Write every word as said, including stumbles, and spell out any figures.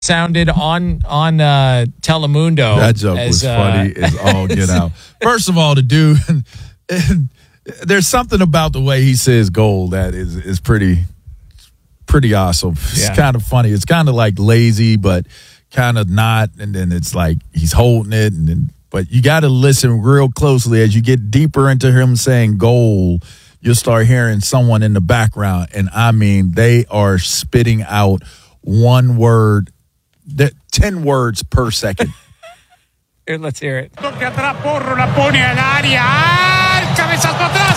sounded on on uh, Telemundo. That joke as, was uh, funny as all get out. First of all, the dude, there's something about the way he says gold that is is pretty pretty awesome. It's Yeah. kind of funny. It's kind of like lazy, but kind of not. And then it's like he's holding it, and then but you got to listen real closely as you get deeper into him saying gold. You'll start hearing someone in the background, and I mean, they are spitting out one word, that ten words per second. Here, let's hear it. Tocca traporre una pone all'aria. Ah, il cabezazo atrás.